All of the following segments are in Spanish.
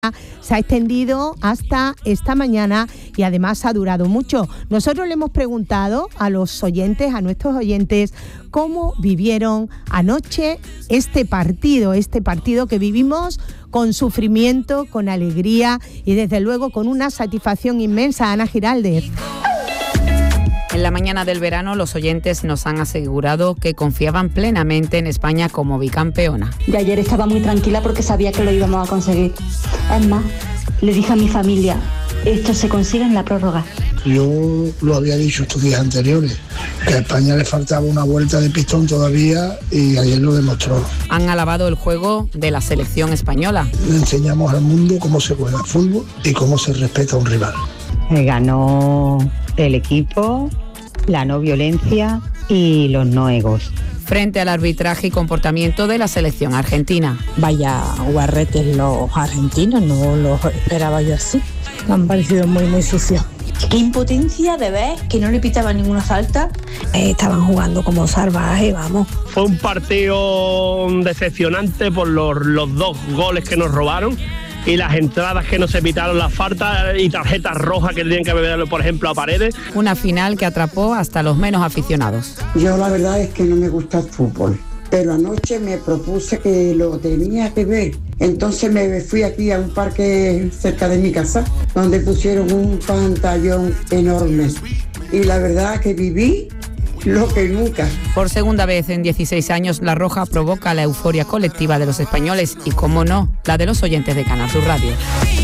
se ha extendido hasta esta mañana y además ha durado mucho. Nosotros le hemos preguntado a los oyentes, a nuestros oyentes, cómo vivieron anoche este partido que vivimos con sufrimiento, con alegría y desde luego con una satisfacción inmensa. Ana Giraldez. En la mañana del verano, los oyentes nos han asegurado que confiaban plenamente en España como bicampeona. De ayer estaba muy tranquila porque sabía que lo íbamos a conseguir. Es más, le dije a mi familia, esto se consigue en la prórroga. Yo lo había dicho estos días anteriores, que a España le faltaba una vuelta de pistón todavía y ayer lo demostró. Han alabado el juego de la selección española. Le enseñamos al mundo cómo se juega el fútbol y cómo se respeta a un rival. Ganó el equipo, la no violencia y los no egos. Frente al arbitraje y comportamiento de la selección argentina. Vaya guarretes los argentinos, no los esperaba yo así. Me han parecido muy sucios. Qué impotencia de ver que no le pitaba ninguna falta. Estaban jugando como salvajes, vamos. Fue un partido decepcionante por los dos goles que nos robaron y las entradas que no se pitaron, las faltas y tarjetas rojas que tenían que beberlo, por ejemplo, a Paredes. Una final que atrapó hasta los menos aficionados. Yo la verdad es que no me gusta el fútbol, pero anoche me propuse que lo tenía que ver. Entonces me fui aquí a un parque cerca de mi casa, donde pusieron un pantallón enorme. Y la verdad que viví lo que nunca. Por segunda vez en 16 años, La Roja provoca la euforia colectiva de los españoles y, cómo no, la de los oyentes de Canal Sur Radio.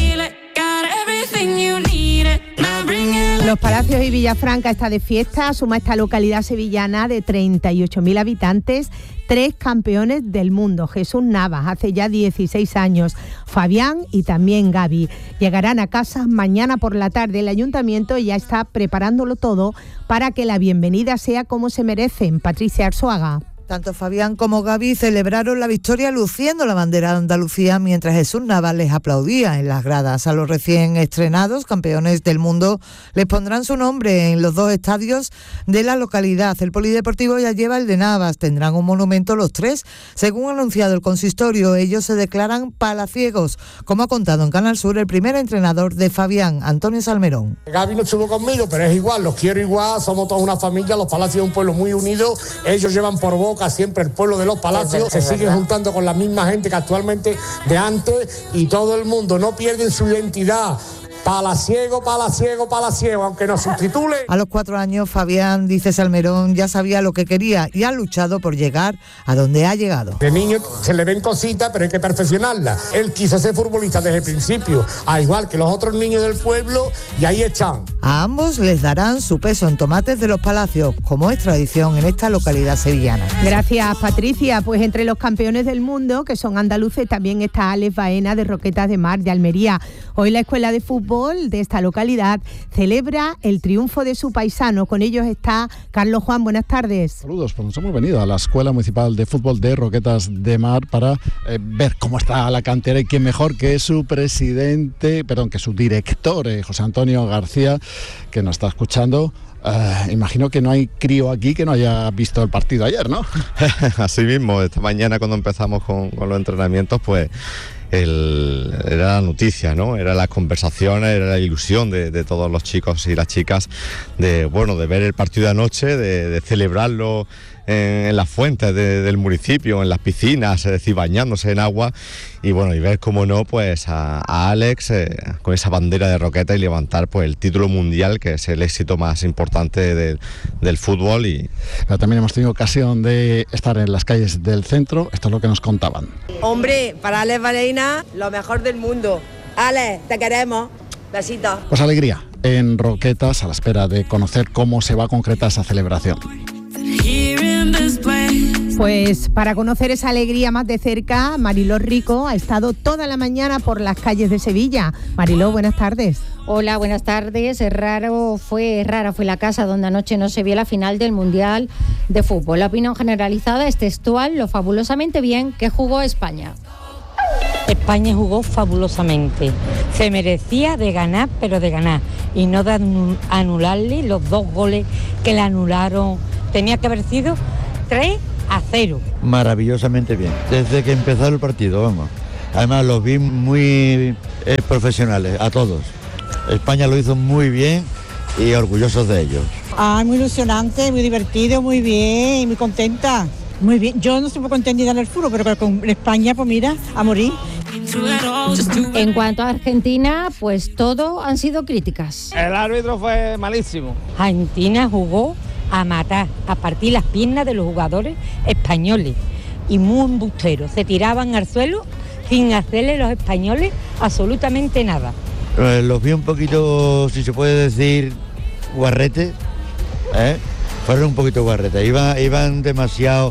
Los Palacios y Villafranca está de fiesta, suma esta localidad sevillana de 38.000 habitantes, 3 campeones del mundo. Jesús Navas, hace ya 16 años, Fabián y también Gaby. Llegarán a casa mañana por la tarde. El ayuntamiento ya está preparándolo todo para que la bienvenida sea como se merecen. Patricia Arzuaga. Tanto Fabián como Gaby celebraron la victoria luciendo la bandera de Andalucía mientras Jesús Navas les aplaudía en las gradas. A los recién estrenados campeones del mundo les pondrán su nombre en los 2 estadios de la localidad. El polideportivo ya lleva el de Navas, tendrán un monumento los 3. Según ha anunciado el consistorio, ellos se declaran palaciegos, como ha contado en Canal Sur el primer entrenador de Fabián, Antonio Salmerón. Gaby no estuvo conmigo, pero es igual, los quiero igual, somos toda una familia, los Palacios es un pueblo muy unido, ellos llevan por boca siempre el pueblo de los Palacios, se siguen juntando con la misma gente que actualmente de antes y todo el mundo no pierden su identidad. Palaciego, aunque nos subtitule. A los 4 años, Fabián, dice Salmerón, ya sabía lo que quería y ha luchado por llegar a donde ha llegado. De niño se le ven cositas, pero hay que perfeccionarlas. Él quiso ser futbolista desde el principio, al igual que los otros niños del pueblo, y ahí están. A ambos les darán su peso en tomates de los Palacios, como es tradición en esta localidad sevillana. Gracias, Patricia. Pues entre los campeones del mundo, que son andaluces, también está Alex Baena, de Roquetas de Mar, de Almería. Hoy la escuela de fútbol de esta localidad celebra el triunfo de su paisano. Con ellos está Carlos Juan. Buenas tardes. Saludos, pues nos hemos venido a la Escuela Municipal de Fútbol de Roquetas de Mar para ver cómo está la cantera y quién mejor que su director, José Antonio García, que nos está escuchando. Imagino que no hay crío aquí que no haya visto el partido ayer, ¿no? Así mismo, esta mañana cuando empezamos con los entrenamientos, pues era la noticia, ¿no? Era las conversaciones, era la ilusión de todos los chicos y las chicas de ver el partido de anoche, de celebrarlo en las fuentes del municipio, en las piscinas, es decir, bañándose en agua y ver, cómo no, pues a Alex con esa bandera de Roqueta y levantar pues el título mundial, que es el éxito más importante del fútbol. Pero también hemos tenido ocasión de estar en las calles del centro. Esto es lo que nos contaban. Hombre, para Alex Baena, lo mejor del mundo. Alex, te queremos. Besitos. Pues alegría en Roquetas a la espera de conocer cómo se va a concretar esa celebración. Pues para conocer esa alegría más de cerca, Mariló Rico ha estado toda la mañana por las calles de Sevilla. Mariló, buenas tardes. Hola, buenas tardes. Rara fue la casa donde anoche no se vio la final del Mundial de Fútbol. La opinión generalizada es textual, lo fabulosamente bien que jugó España. España jugó fabulosamente. Se merecía de ganar, pero de ganar. Y no de anularle los 2 goles que le anularon. Tenía que haber sido 3-0. Maravillosamente bien. Desde que empezó el partido, vamos. Además los vi muy profesionales, a todos. España lo hizo muy bien y orgullosos de ellos. Muy ilusionante, muy divertido, muy bien, muy contenta. Muy bien, yo no estoy muy contenta en el fútbol, pero con España, pues mira, a morir. En cuanto a Argentina, pues todo han sido críticas. El árbitro fue malísimo. Argentina jugó a matar, a partir las piernas de los jugadores españoles y muy embusteros. Se tiraban al suelo sin hacerle los españoles absolutamente nada. Los vi un poquito, si se puede decir, guarretes, fueron un poquito guarretes, iban demasiado,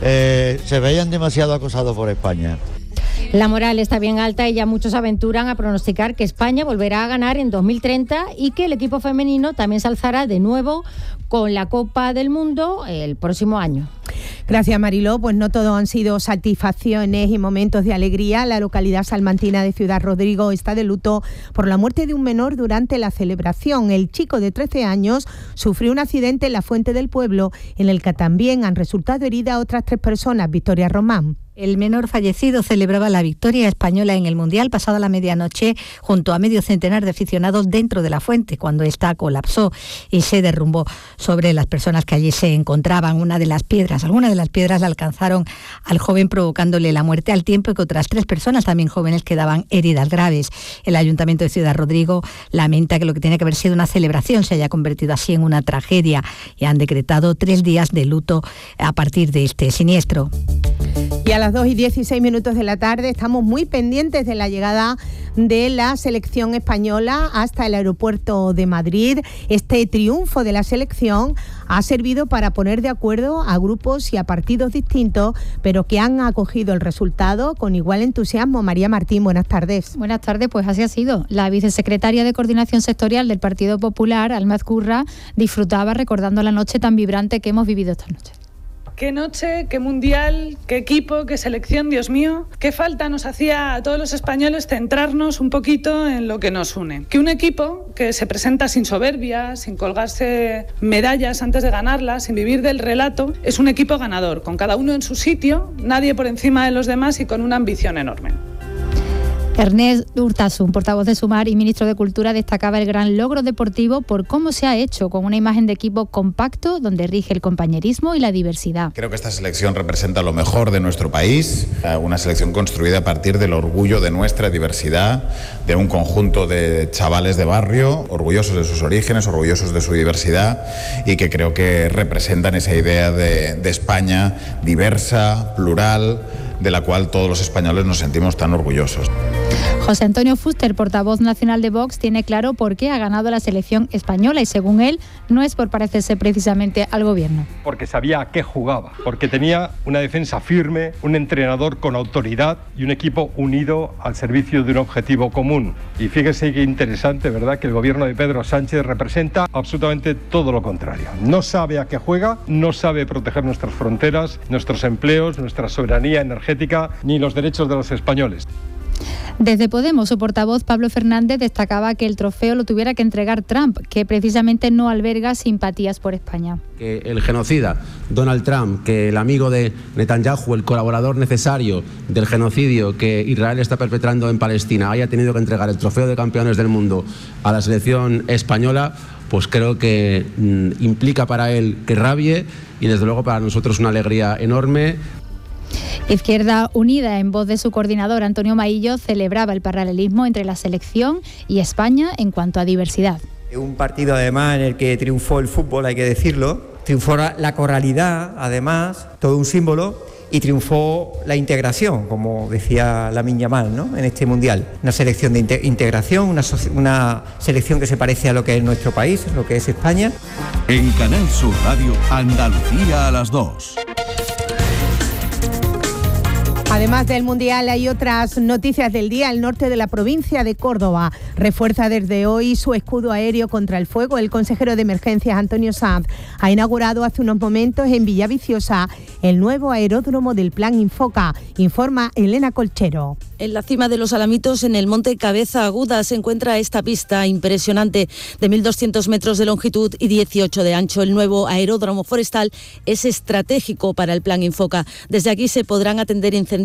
se veían demasiado acosados por España. La moral está bien alta y ya muchos aventuran a pronosticar que España volverá a ganar en 2030 y que el equipo femenino también se alzará de nuevo con la Copa del Mundo el próximo año. Gracias, Mariló. Pues no todo han sido satisfacciones y momentos de alegría. La localidad salmantina de Ciudad Rodrigo está de luto por la muerte de un menor durante la celebración. El chico de 13 años sufrió un accidente en la fuente del pueblo, en el que también han resultado heridas otras 3 personas. Victoria Román. El menor fallecido celebraba la victoria española en el Mundial pasada la medianoche junto a medio centenar de aficionados dentro de la fuente, cuando esta colapsó y se derrumbó sobre las personas que allí se encontraban. Algunas de las piedras la alcanzaron al joven, provocándole la muerte, al tiempo que otras 3 personas, también jóvenes, quedaban heridas graves. El Ayuntamiento de Ciudad Rodrigo lamenta que lo que tiene que haber sido una celebración se haya convertido así en una tragedia y han decretado 3 días de luto a partir de este siniestro. Y a las 2:16 de la tarde estamos muy pendientes de la llegada de la selección española hasta el aeropuerto de Madrid. Este triunfo de la selección ha servido para poner de acuerdo a grupos y a partidos distintos, pero que han acogido el resultado con igual entusiasmo. María Martín, buenas tardes. Buenas tardes, pues así ha sido. La vicesecretaria de Coordinación Sectorial del Partido Popular, Alma Ezcurra, disfrutaba recordando la noche tan vibrante que hemos vivido esta noche. Qué noche, qué mundial, qué equipo, qué selección, Dios mío. Qué falta nos hacía a todos los españoles centrarnos un poquito en lo que nos une. Que un equipo que se presenta sin soberbia, sin colgarse medallas antes de ganarlas, sin vivir del relato, es un equipo ganador, con cada uno en su sitio, nadie por encima de los demás y con una ambición enorme. Ernest Urtasun, portavoz de Sumar y ministro de Cultura, destacaba el gran logro deportivo por cómo se ha hecho, con una imagen de equipo compacto donde rige el compañerismo y la diversidad. Creo que esta selección representa lo mejor de nuestro país, una selección construida a partir del orgullo de nuestra diversidad, de un conjunto de chavales de barrio, orgullosos de sus orígenes, orgullosos de su diversidad y que creo que representan esa idea de España diversa, plural, de la cual todos los españoles nos sentimos tan orgullosos. José Antonio Fuster, portavoz nacional de Vox, tiene claro por qué ha ganado la selección española y, según él, no es por parecerse precisamente al gobierno. Porque sabía a qué jugaba, porque tenía una defensa firme, un entrenador con autoridad y un equipo unido al servicio de un objetivo común. Y fíjese qué interesante, ¿verdad?, que el gobierno de Pedro Sánchez representa absolutamente todo lo contrario. No sabe a qué juega, no sabe proteger nuestras fronteras, nuestros empleos, nuestra soberanía energética, ni los derechos de los españoles. Desde Podemos, su portavoz Pablo Fernández destacaba que el trofeo lo tuviera que entregar Trump, que precisamente no alberga simpatías por España. Que el genocida Donald Trump, que el amigo de Netanyahu, el colaborador necesario del genocidio que Israel está perpetrando en Palestina, haya tenido que entregar el trofeo de campeones del mundo a la selección española, pues creo que implica para él que rabie y desde luego para nosotros una alegría enorme. Izquierda Unida, en voz de su coordinador Antonio Maillo, celebraba el paralelismo entre la selección y España en cuanto a diversidad. Un partido además en el que triunfó el fútbol, hay que decirlo, triunfó la coralidad, además, todo un símbolo, y triunfó la integración, como decía Lamine Yamal, ¿no?, en este mundial. Una selección de integración, una selección que se parece a lo que es nuestro país, lo que es España. En Canal Sur Radio, Andalucía a las 2. Además del Mundial, hay otras noticias del día. El norte de la provincia de Córdoba refuerza desde hoy su escudo aéreo contra el fuego. El consejero de Emergencias, Antonio Sanz, ha inaugurado hace unos momentos en Villaviciosa el nuevo aeródromo del Plan Infoca. Informa Elena Colchero. En la cima de los Alamitos, en el monte Cabeza Aguda, se encuentra esta pista impresionante de 1.200 metros de longitud y 18 de ancho. El nuevo aeródromo forestal es estratégico para el Plan Infoca. Desde aquí se podrán atender incendios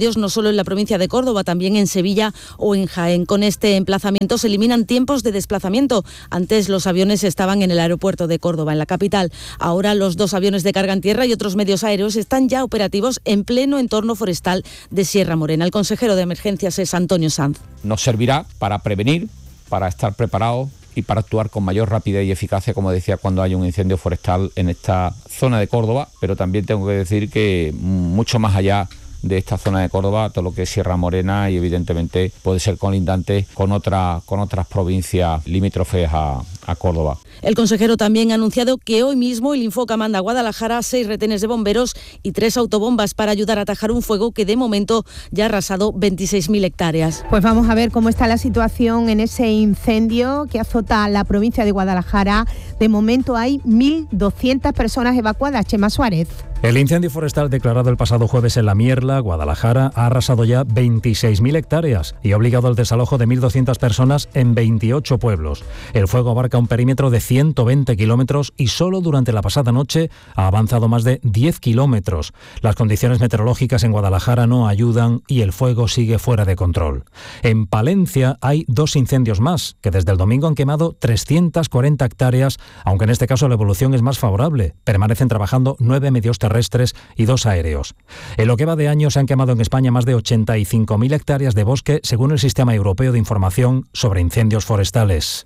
incendios no solo en la provincia de Córdoba, también en Sevilla o en Jaén. Con este emplazamiento se eliminan tiempos de desplazamiento. Antes los aviones estaban en el aeropuerto de Córdoba, en la capital. Ahora los 2 aviones de carga en tierra y otros medios aéreos están ya operativos en pleno entorno forestal de Sierra Morena. El consejero de Emergencias es Antonio Sanz. Nos servirá para prevenir, para estar preparados y para actuar con mayor rapidez y eficacia, como decía, cuando hay un incendio forestal en esta zona de Córdoba, pero también tengo que decir que mucho más allá de esta zona de Córdoba, todo lo que es Sierra Morena y evidentemente puede ser colindante con otras provincias limítrofes a Córdoba. El consejero también ha anunciado que hoy mismo el Infoca manda a Guadalajara 6 retenes de bomberos y 3 autobombas para ayudar a atajar un fuego que de momento ya ha arrasado 26.000 hectáreas. Pues vamos a ver cómo está la situación en ese incendio que azota la provincia de Guadalajara. De momento hay 1.200 personas evacuadas. Chema Suárez. El incendio forestal declarado el pasado jueves en La Mierla, Guadalajara, ha arrasado ya 26.000 hectáreas y ha obligado al desalojo de 1.200 personas en 28 pueblos. El fuego abarca un perímetro de 120 kilómetros y solo durante la pasada noche ha avanzado más de 10 kilómetros. Las condiciones meteorológicas en Guadalajara no ayudan y el fuego sigue fuera de control. En Palencia hay 2 incendios más, que desde el domingo han quemado 340 hectáreas, aunque en este caso la evolución es más favorable. Permanecen trabajando 9 medios terrestres y 2 aéreos. En lo que va de año se han quemado en España más de 85.000 hectáreas de bosque, según el Sistema Europeo de Información sobre Incendios Forestales.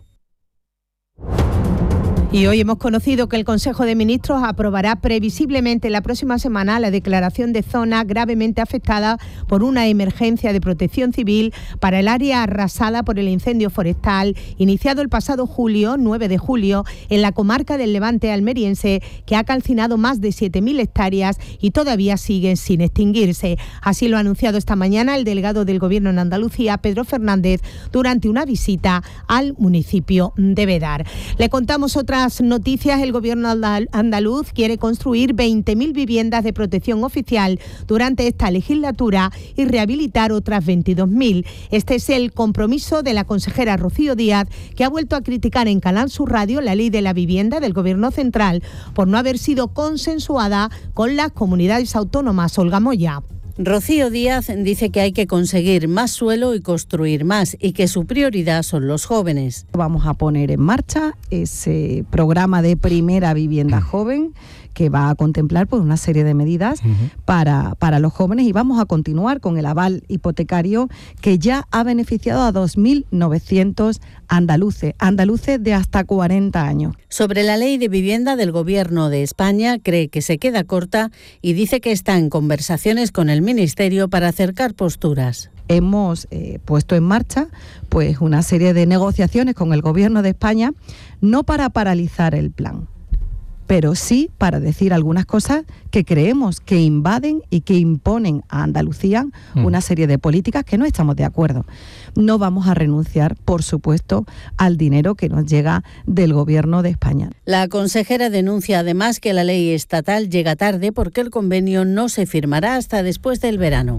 Y hoy hemos conocido que el Consejo de Ministros aprobará previsiblemente la próxima semana la declaración de zona gravemente afectada por una emergencia de protección civil para el área arrasada por el incendio forestal iniciado el pasado 9 de julio, en la comarca del Levante almeriense, que ha calcinado más de 7.000 hectáreas y todavía siguen sin extinguirse. Así lo ha anunciado esta mañana el delegado del Gobierno en Andalucía, Pedro Fernández, durante una visita al municipio de Bédar. Le contamos otras noticias. El Gobierno andaluz quiere construir 20.000 viviendas de protección oficial durante esta legislatura y rehabilitar otras 22.000. Este es el compromiso de la consejera Rocío Díaz, que ha vuelto a criticar en Canal Sur Radio la ley de la vivienda del Gobierno central por no haber sido consensuada con las comunidades autónomas. Olga Moya. Rocío Díaz dice que hay que conseguir más suelo y construir más y que su prioridad son los jóvenes. Vamos a poner en marcha ese programa de primera vivienda joven que va a contemplar pues una serie de medidas para los jóvenes, y vamos a continuar con el aval hipotecario que ya ha beneficiado a 2.900 andaluces de hasta 40 años. Sobre la ley de vivienda del Gobierno de España, cree que se queda corta y dice que está en conversaciones con el Ministerio para acercar posturas. Hemos puesto en marcha pues una serie de negociaciones con el Gobierno de España, no para paralizar el plan, pero sí para decir algunas cosas que creemos que invaden y que imponen a Andalucía una serie de políticas que no estamos de acuerdo. No vamos a renunciar, por supuesto, al dinero que nos llega del Gobierno de España. La consejera denuncia además que la ley estatal llega tarde porque el convenio no se firmará hasta después del verano.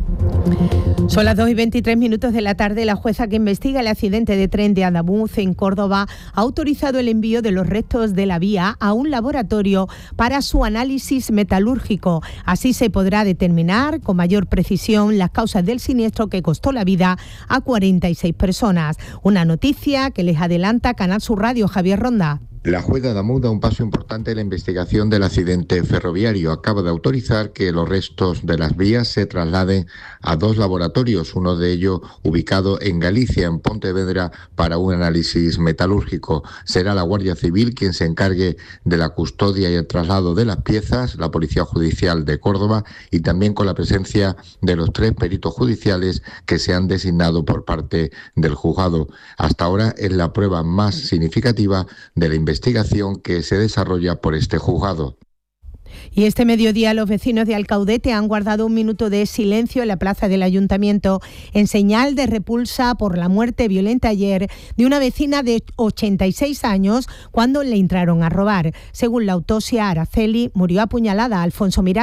Son las 2:23 de la tarde. La jueza que investiga el accidente de tren de Adamuz en Córdoba ha autorizado el envío de los restos de la vía a un laboratorio para su análisis metalúrgico. Así se podrá determinar con mayor precisión las causas del siniestro que costó la vida a 46 personas. Una noticia que les adelanta Canal Sur Radio. Javier Ronda. La jueza de Adamuz da un paso importante en la investigación del accidente ferroviario. Acaba de autorizar que los restos de las vías se trasladen a 2 laboratorios, uno de ellos ubicado en Galicia, en Pontevedra, para un análisis metalúrgico. Será la Guardia Civil quien se encargue de la custodia y el traslado de las piezas, la Policía Judicial de Córdoba, y también con la presencia de los 3 peritos judiciales que se han designado por parte del juzgado. Hasta ahora es la prueba más significativa de la investigación que se desarrolla por este juzgado. Y este mediodía los vecinos de Alcaudete han guardado un minuto de silencio en la plaza del Ayuntamiento en señal de repulsa por la muerte violenta ayer de una vecina de 86 años cuando le entraron a robar. Según la autopsia, Araceli murió apuñalada. Alfonso Miranda.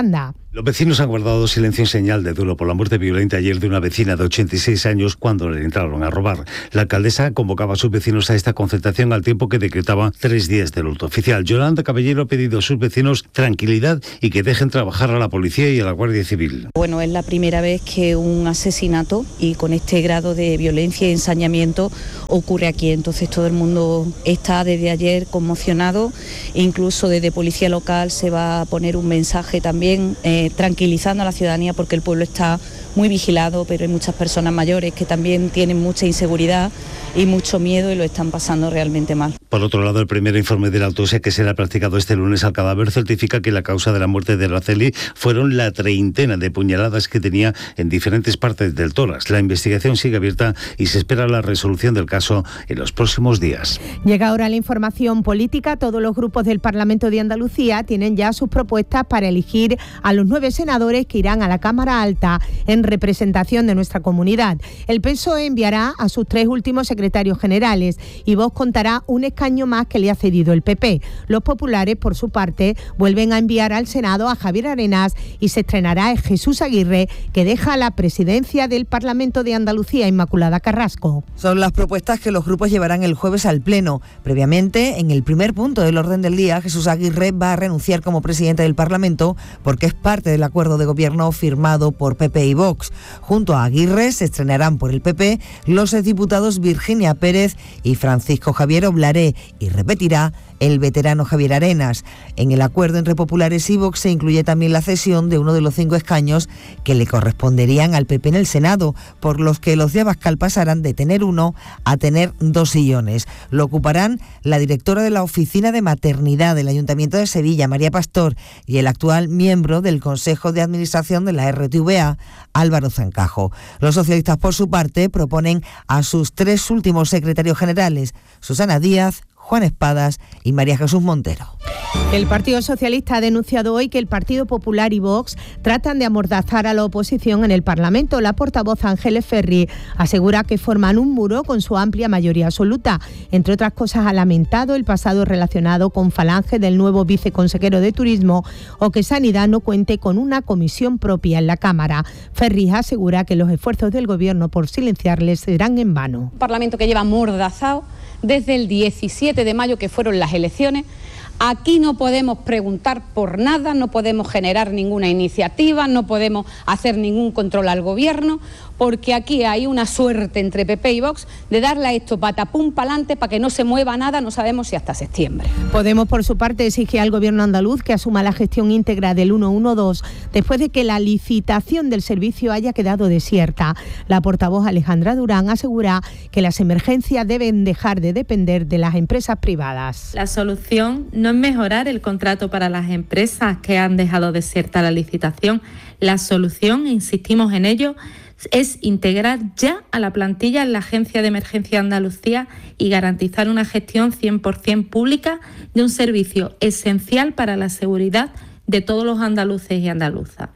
Los vecinos han guardado silencio en señal de duelo por la muerte violenta ayer de una vecina de 86 años cuando le entraron a robar. La alcaldesa convocaba a sus vecinos a esta concentración al tiempo que decretaba 3 días de luto oficial. Yolanda Caballero ha pedido a sus vecinos tranquilidad y que dejen trabajar a la policía y a la Guardia Civil. Bueno, es la primera vez que un asesinato y con este grado de violencia y ensañamiento ocurre aquí. Entonces todo el mundo está desde ayer conmocionado. Incluso desde Policía Local se va a poner un mensaje también tranquilizando a la ciudadanía, porque el pueblo está muy vigilado, pero hay muchas personas mayores que también tienen mucha inseguridad y mucho miedo y lo están pasando realmente mal. Por otro lado, el primer informe de la autopsia que se le ha practicado este lunes al cadáver certifica que la causa de la muerte de Araceli fueron la treintena de puñaladas que tenía en diferentes partes del tórax. La investigación sigue abierta y se espera la resolución del caso en los próximos días. Llega ahora la información política. Todos los grupos del Parlamento de Andalucía tienen ya sus propuestas para elegir a los 9 senadores que irán a la Cámara Alta en representación de nuestra comunidad. El PSOE enviará a sus 3 últimos secretarios generales y Vox contará un escaño más que le ha cedido el PP. Los populares, por su parte, vuelven a enviar al Senado a Javier Arenas y se estrenará Jesús Aguirre, que deja la presidencia del Parlamento de Andalucía. Inmaculada Carrasco. Son las propuestas que los grupos llevarán el jueves al Pleno. Previamente, en el primer punto del orden del día, Jesús Aguirre va a renunciar como presidente del Parlamento porque es parte del acuerdo de gobierno firmado por PP y Vox. Junto a Aguirre se estrenarán por el PP los exdiputados Virginia Pérez y Francisco Javier Oblaré, y repetirá el veterano Javier Arenas. En el acuerdo entre populares y Vox se incluye también la cesión de uno de los 5 escaños que le corresponderían al PP en el Senado, por los que los de Abascal pasarán de tener 1 a tener 2 sillones. Lo ocuparán la directora de la Oficina de Maternidad del Ayuntamiento de Sevilla, María Pastor, y el actual miembro del Consejo de Administración de la RTVA, Álvaro Zancajo. Los socialistas, por su parte, proponen a sus 3 últimos secretarios generales, Susana Díaz, Juan Espadas y María Jesús Montero. El Partido Socialista ha denunciado hoy que el Partido Popular y Vox tratan de amordazar a la oposición en el Parlamento. La portavoz Ángeles Ferri asegura que forman un muro con su amplia mayoría absoluta. Entre otras cosas, ha lamentado el pasado relacionado con Falange del nuevo viceconsejero de Turismo o que Sanidad no cuente con una comisión propia en la Cámara. Ferri asegura que los esfuerzos del Gobierno por silenciarles serán en vano. Un Parlamento que lleva amordazado desde el 17 de mayo, que fueron las elecciones. Aquí no podemos preguntar por nada, no podemos generar ninguna iniciativa, no podemos hacer ningún control al Gobierno, porque aquí hay una suerte entre PP y Vox de darle a esto patapum pa'lante para que no se mueva nada, no sabemos si hasta septiembre. Podemos, por su parte, exige al Gobierno andaluz que asuma la gestión íntegra del 112 después de que la licitación del servicio haya quedado desierta. La portavoz Alejandra Durán asegura que las emergencias deben dejar de depender de las empresas privadas. La solución no es mejorar el contrato para las empresas que han dejado desierta la licitación. La solución, insistimos en ello, es integrar ya a la plantilla en la Agencia de Emergencia Andalucía y garantizar una gestión 100% pública de un servicio esencial para la seguridad de todos los andaluces y andaluzas.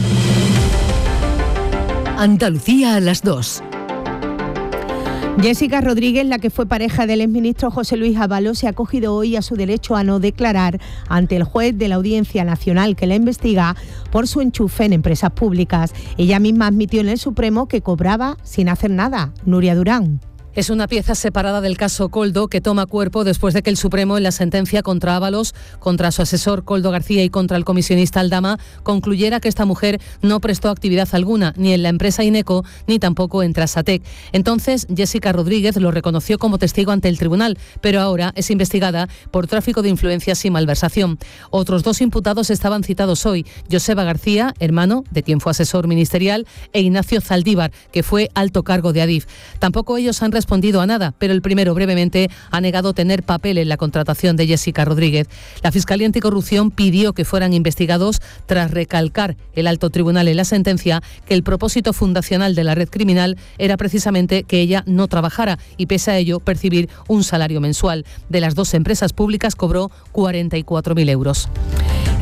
Andalucía a las 2. Jessica Rodríguez, la que fue pareja del exministro José Luis Ábalos, se ha acogido hoy a su derecho a no declarar ante el juez de la Audiencia Nacional que la investiga por su enchufe en empresas públicas. Ella misma admitió en el Supremo que cobraba sin hacer nada. Nuria Durán. Es una pieza separada del caso Koldo que toma cuerpo después de que el Supremo, en la sentencia contra Ábalos, contra su asesor Koldo García y contra el comisionista Aldama, concluyera que esta mujer no prestó actividad alguna, ni en la empresa Ineco, ni tampoco en Trasatec. Entonces, Jessica Rodríguez lo reconoció como testigo ante el tribunal, pero ahora es investigada por tráfico de influencias y malversación. Otros 2 imputados estaban citados hoy: Joseba García, hermano de quien fue asesor ministerial, e Ignacio Zaldívar, que fue alto cargo de Adif. Tampoco ellos han respondido a nada, pero el primero brevemente ha negado tener papel en la contratación de Jessica Rodríguez. La Fiscalía Anticorrupción pidió que fueran investigados tras recalcar el alto tribunal en la sentencia que el propósito fundacional de la red criminal era precisamente que ella no trabajara y pese a ello percibir un salario mensual. De las 2 empresas públicas cobró 44.000 euros.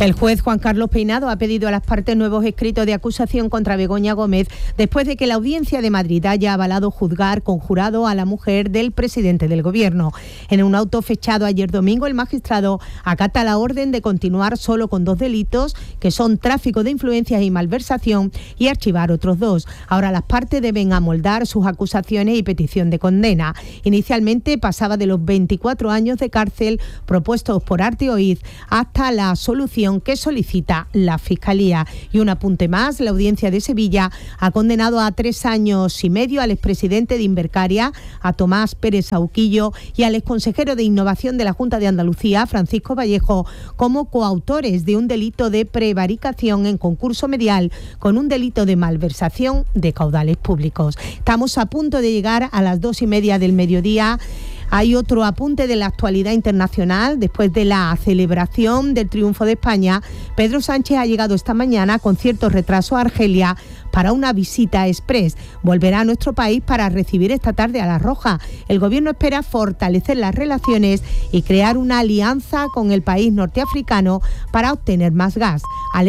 El juez Juan Carlos Peinado ha pedido a las partes nuevos escritos de acusación contra Begoña Gómez después de que la Audiencia de Madrid haya avalado juzgar con jurado a la mujer del presidente del Gobierno. En un auto fechado ayer domingo, el magistrado acata la orden de continuar solo con 2 delitos, que son tráfico de influencias y malversación, y archivar otros 2. Ahora las partes deben amoldar sus acusaciones y petición de condena. Inicialmente pasaba de los 24 años de cárcel propuestos por Arte Oiz hasta la solución que solicita la Fiscalía. Y un apunte más, la Audiencia de Sevilla ha condenado a 3 años y medio al expresidente de Invercaria, a Tomás Pérez Sauquillo, y al exconsejero de Innovación de la Junta de Andalucía, Francisco Vallejo, como coautores de un delito de prevaricación en concurso medial con un delito de malversación de caudales públicos. Estamos a punto de llegar a las 2:30 del mediodía. Hay otro apunte de la actualidad internacional. Después de la celebración del triunfo de España, Pedro Sánchez ha llegado esta mañana con cierto retraso a Argelia para una visita express. Volverá a nuestro país para recibir esta tarde a La Roja. El Gobierno espera fortalecer las relaciones y crear una alianza con el país norteafricano para obtener más gas.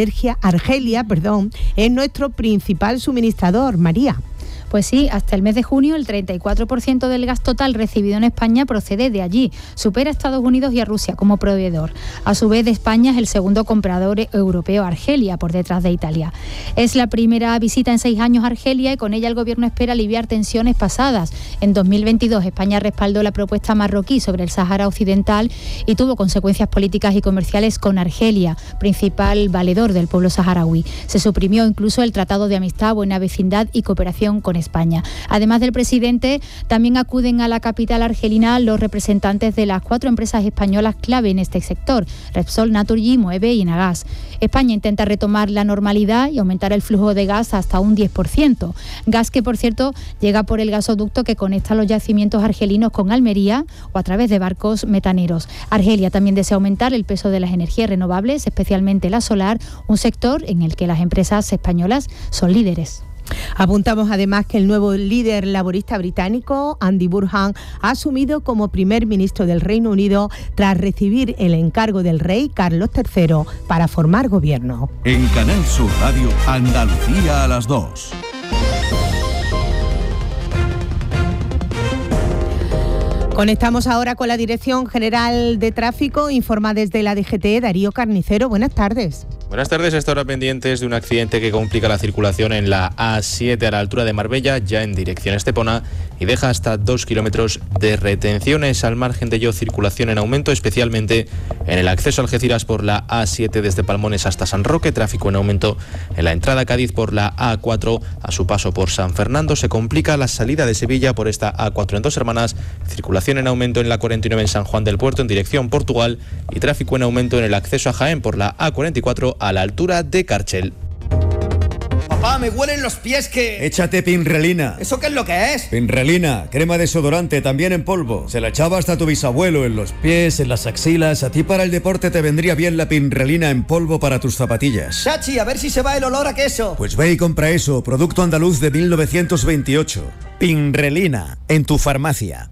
Argelia es nuestro principal suministrador. María. Pues sí, hasta el mes de junio el 34% del gas total recibido en España procede de allí. Supera a Estados Unidos y a Rusia como proveedor. A su vez, España es el segundo comprador europeo a Argelia, por detrás de Italia. Es la primera visita en 6 años a Argelia y con ella el Gobierno espera aliviar tensiones pasadas. En 2022 España respaldó la propuesta marroquí sobre el Sáhara Occidental y tuvo consecuencias políticas y comerciales con Argelia, principal valedor del pueblo saharaui. Se suprimió incluso el Tratado de Amistad, Buena Vecindad y Cooperación con España. Además del presidente, también acuden a la capital argelina los representantes de las 4 empresas españolas clave en este sector: Repsol, Naturgy, Moeve y Enagas. España intenta retomar la normalidad y aumentar el flujo de gas hasta un 10%. Gas que, por cierto, llega por el gasoducto que conecta los yacimientos argelinos con Almería o a través de barcos metaneros. Argelia también desea aumentar el peso de las energías renovables, especialmente la solar, un sector en el que las empresas españolas son líderes. Apuntamos además que el nuevo líder laborista británico, Andy Burnham, ha asumido como primer ministro del Reino Unido tras recibir el encargo del rey Carlos III para formar gobierno. En Canal Sur Radio, Andalucía a las 2. Conectamos ahora con la Dirección General de Tráfico. Informa desde la DGT Darío Carnicero. Buenas tardes. Buenas tardes. Hasta ahora pendientes de un accidente que complica la circulación en la A7 a la altura de Marbella, ya en dirección Estepona, y deja hasta 2 kilómetros de retenciones. Al margen de ello, circulación en aumento, especialmente en el acceso a Algeciras por la A7 desde Palmones hasta San Roque. Tráfico en aumento en la entrada a Cádiz por la A4 a su paso por San Fernando. Se complica la salida de Sevilla por esta A4 en Dos Hermanas. Circulación en aumento en la 49 en San Juan del Puerto en dirección Portugal, y tráfico en aumento en el acceso a Jaén por la A44 a la altura de Cárchel. Papá, me huelen los pies que... Échate Pinrelina. ¿Eso qué es lo que es? Pinrelina, crema desodorante, también en polvo. Se la echaba hasta tu bisabuelo en los pies, en las axilas. A ti para el deporte te vendría bien la Pinrelina en polvo para tus zapatillas. Chachi, a ver si se va el olor a queso. Pues ve y compra eso, producto andaluz de 1928. Pinrelina, en tu farmacia.